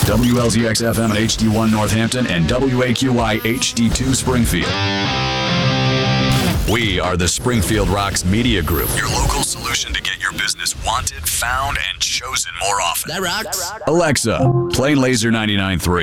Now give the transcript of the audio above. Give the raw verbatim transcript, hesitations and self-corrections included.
W L Z X F M H D one Northampton and W A Q I H D two Springfield. We are the Springfield Rocks Media Group, your local solution to get your business wanted, found, and chosen more often. That rocks. Alexa, play Laser ninety-nine point three.